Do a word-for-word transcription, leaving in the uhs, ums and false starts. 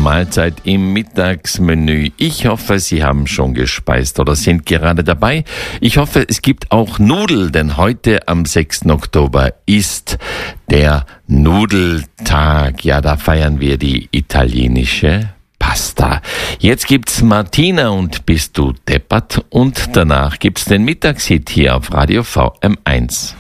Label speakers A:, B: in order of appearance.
A: Mahlzeit im Mittagsmenü. Ich hoffe, Sie haben schon gespeist oder sind gerade dabei. Ich hoffe, es gibt auch Nudeln, denn heute am sechsten Oktober ist der Nudeltag. Ja, da feiern wir die italienische Pasta. Jetzt gibt's Martina und Bist du deppert? Und danach gibt's den Mittagshit hier auf Radio V M eins.